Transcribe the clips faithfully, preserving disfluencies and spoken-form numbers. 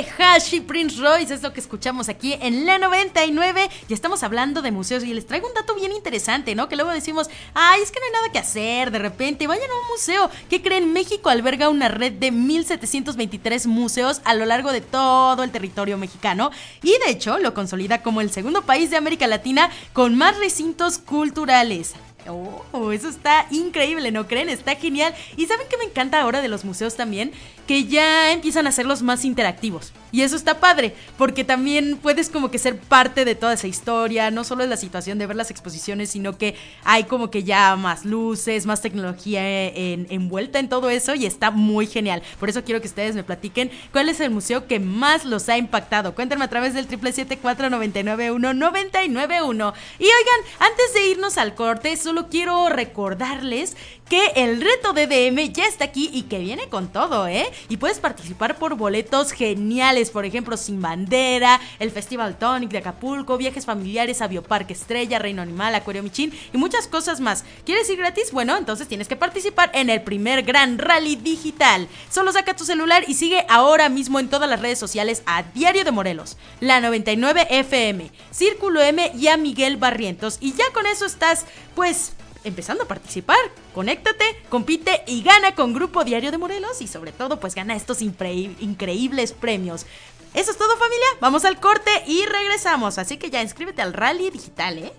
de Hash y Prince Royce es lo que escuchamos aquí en la noventa y nueve. Ya estamos hablando de museos y les traigo un dato bien interesante, ¿no? Que luego decimos, ay, es que no hay nada que hacer, de repente vayan a un museo. ¿Qué creen? México alberga una red de mil setecientos veintitrés museos a lo largo de todo el territorio mexicano y de hecho lo consolida como el segundo país de América Latina con más recintos culturales. Oh, eso está increíble, ¿no creen? Está genial. ¿Y saben qué me encanta ahora de los museos también? Que ya empiezan a hacerlos más interactivos. Y eso está padre, porque también puedes como que ser parte de toda esa historia. No solo es la situación de ver las exposiciones, sino que hay como que ya más luces, más tecnología en, envuelta en todo eso. Y está muy genial. Por eso quiero que ustedes me platiquen cuál es el museo que más los ha impactado. Cuéntenme a través del siete siete siete, cuatro nueve nueve uno, nueve nueve uno. Y oigan, antes de irnos al corte, solo quiero recordarles que el reto de D M ya está aquí y que viene con todo, ¿eh? Y puedes participar por boletos geniales, por ejemplo, Sin Bandera, el Festival Tonic de Acapulco, viajes familiares a Bioparque Estrella, Reino Animal, Acuario Michin y muchas cosas más. ¿Quieres ir gratis? Bueno, entonces tienes que participar en el primer gran rally digital. Solo saca tu celular y sigue ahora mismo en todas las redes sociales a Diario de Morelos, la noventa y nueve F M, Círculo M y a Miguel Barrientos. Y ya con eso estás, pues, empezando a participar. Conéctate, compite y gana con Grupo Diario de Morelos y sobre todo pues gana estos impre- increíbles premios. Eso es todo, familia, vamos al corte y regresamos, así que ya inscríbete al rally digital, ¿eh?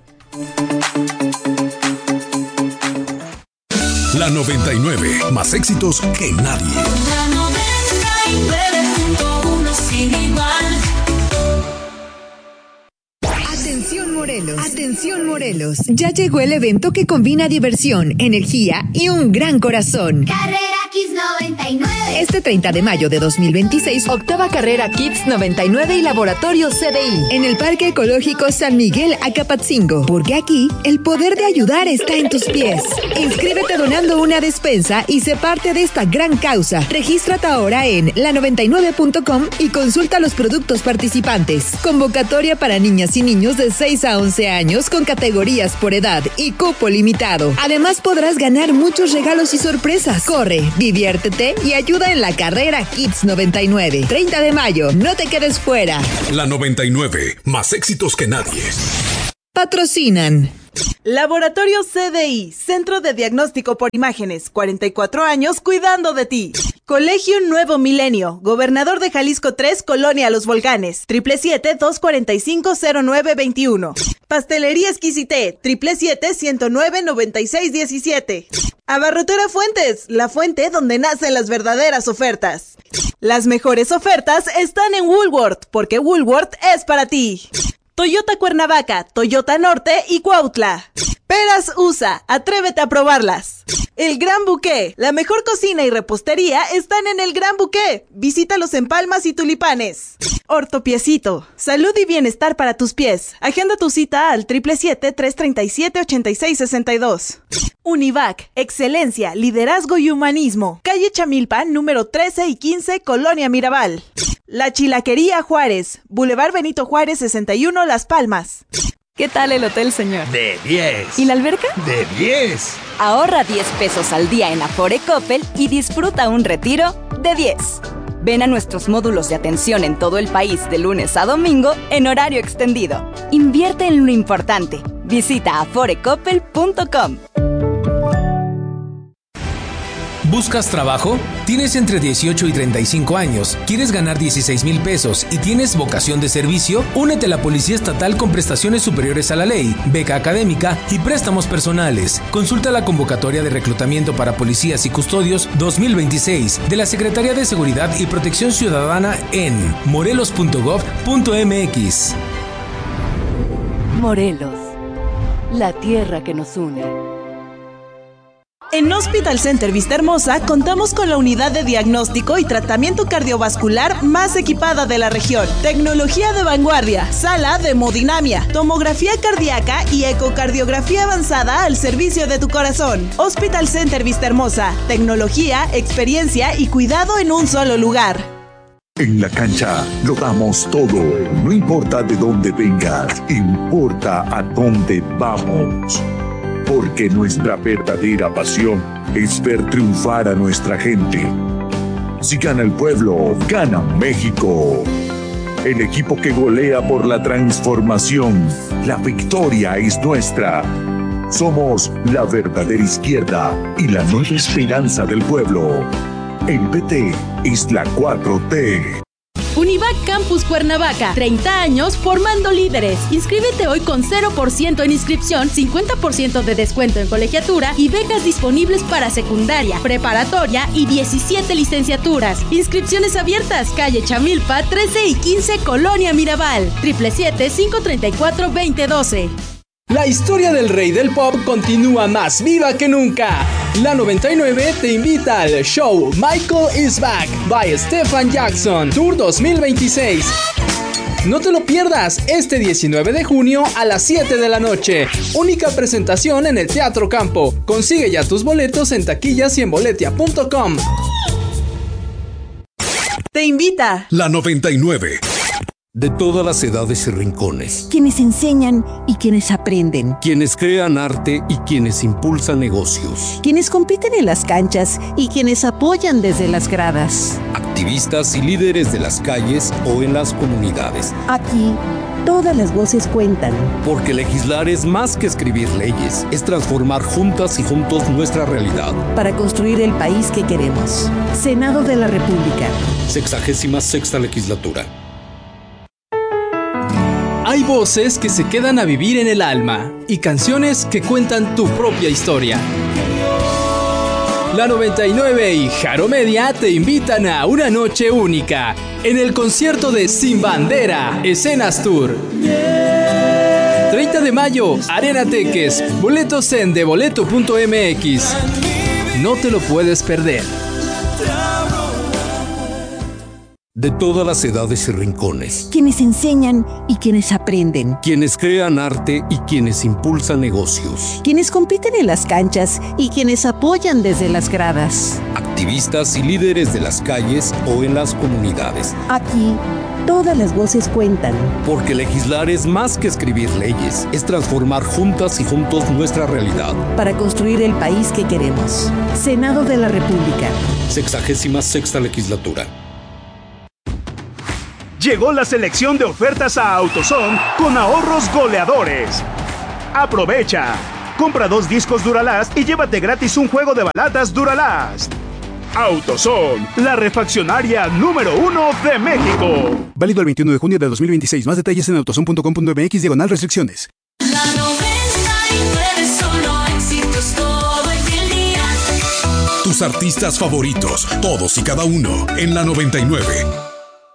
La noventa y nueve, más éxitos que nadie. La noventa y nueve punto uno sin igual. Atención Morelos, atención Morelos, ya llegó el evento que combina diversión, energía y un gran corazón. Carrera Kids noventa y nueve. Este treinta de mayo de dos mil veintiséis, octava carrera Kids noventa y nueve y Laboratorio C D I en el Parque Ecológico San Miguel Acapatzingo, porque aquí el poder de ayudar está en tus pies. Inscríbete donando una despensa y sé parte de esta gran causa. Regístrate ahora en la noventa y nueve punto com y consulta los productos participantes. Convocatoria para niñas y niños de seis a once años con categorías por edad y cupo limitado. Además podrás ganar muchos regalos y sorpresas. Corre, diviértete y ayuda en la carrera Kids noventa y nueve. treinta de mayo, no te quedes fuera. La noventa y nueve, más éxitos que nadie. Patrocinan Laboratorio C D I, Centro de Diagnóstico por Imágenes, cuarenta y cuatro años cuidando de ti. Colegio Nuevo Milenio, Gobernador de Jalisco tres, Colonia Los Volcanes, siete siete siete, dos cuatro cinco, cero nueve dos uno. Pastelería Exquisité, siete siete siete, ciento nueve, noventa y seis diecisiete. Abarrotera Fuentes, la fuente donde nacen las verdaderas ofertas. Las mejores ofertas están en Woolworth, porque Woolworth es para ti. Toyota Cuernavaca, Toyota Norte y Cuautla. Peras U S A, atrévete a probarlas. El Gran Buqué, la mejor cocina y repostería están en El Gran Buqué. Visítalos en Palmas y Tulipanes. Ortopiecito, salud y bienestar para tus pies. Agenda tu cita al siete siete siete, tres tres siete, ocho seis seis dos. Univac, excelencia, liderazgo y humanismo. Calle Chamilpan, número trece y quince, Colonia Mirabal. La Chilaquería Juárez, Boulevard Benito Juárez sesenta y uno, Las Palmas. ¿Qué tal el hotel, señor? De diez. ¿Y la alberca? De diez. Ahorra diez pesos al día en Afore Coppel y disfruta un retiro de diez. Ven a nuestros módulos de atención en todo el país de lunes a domingo en horario extendido. Invierte en lo importante. Visita afore coppel punto com. ¿Buscas trabajo? ¿Tienes entre dieciocho y treinta y cinco años? ¿Quieres ganar dieciséis mil pesos y tienes vocación de servicio? Únete a la Policía Estatal con prestaciones superiores a la ley, beca académica y préstamos personales. Consulta la convocatoria de reclutamiento para policías y custodios dos mil veintiséis de la Secretaría de Seguridad y Protección Ciudadana en morelos punto gov punto m x. Morelos, la tierra que nos une. En Hospital Center Vista Hermosa contamos con la unidad de diagnóstico y tratamiento cardiovascular más equipada de la región. Tecnología de vanguardia, sala de hemodinamia, tomografía cardíaca y ecocardiografía avanzada al servicio de tu corazón. Hospital Center Vista Hermosa, tecnología, experiencia y cuidado en un solo lugar. En la cancha lo damos todo, no importa de dónde vengas, importa a dónde vamos. Porque nuestra verdadera pasión es ver triunfar a nuestra gente. Si gana el pueblo, gana México. El equipo que golea por la transformación. La victoria es nuestra. Somos la verdadera izquierda y la nueva esperanza del pueblo. El P T es la cuatro T. Univac Campus Cuernavaca, treinta años formando líderes. Inscríbete hoy con cero por ciento en inscripción, cincuenta por ciento de descuento en colegiatura y becas disponibles para secundaria, preparatoria y diecisiete licenciaturas. Inscripciones abiertas, calle Chamilpa, trece y quince, Colonia Mirabal. siete siete siete, cinco tres cuatro, dos cero uno dos. La historia del rey del pop continúa más viva que nunca. La noventa y nueve te invita al show Michael is Back by Stephen Jackson Tour dos mil veintiséis. No te lo pierdas este diecinueve de junio a las siete de la noche. Única presentación en el Teatro Campo. Consigue ya tus boletos en taquillas y en boletia punto com. Te invita La noventa y nueve. De todas las edades y rincones. Quienes enseñan y quienes aprenden. Quienes crean arte y quienes impulsan negocios. Quienes compiten en las canchas y quienes apoyan desde las gradas. Activistas y líderes de las calles o en las comunidades. Aquí, todas las voces cuentan. Porque legislar es más que escribir leyes. Es transformar juntas y juntos nuestra realidad. Para construir el país que queremos. Senado de la República. Sexagésima sexta legislatura. Hay voces que se quedan a vivir en el alma y canciones que cuentan tu propia historia. La noventa y nueve y Jaro Media te invitan a una noche única en el concierto de Sin Bandera, Escenas Tour. treinta de mayo, Arena Teques, boletos en de boleto punto m x. No te lo puedes perder. De todas las edades y rincones. Quienes enseñan y quienes aprenden. Quienes crean arte y quienes impulsan negocios. Quienes compiten en las canchas y quienes apoyan desde las gradas. Activistas y líderes de las calles o en las comunidades. Aquí, todas las voces cuentan. Porque legislar es más que escribir leyes. Es transformar juntas y juntos nuestra realidad. Para construir el país que queremos. Senado de la República. Sexagésima sexta legislatura. Llegó la selección de ofertas a AutoZone con ahorros goleadores. Aprovecha. Compra dos discos Duralast y llévate gratis un juego de baladas Duralast. AutoZone, la refaccionaria número uno de México. Válido el veintiuno de junio de dos mil veintiséis. Más detalles en autozone punto com punto m x diagonal restricciones. La noventa y nueve, solo éxitos todo el día. Tus artistas favoritos, todos y cada uno, en la noventa y nueve.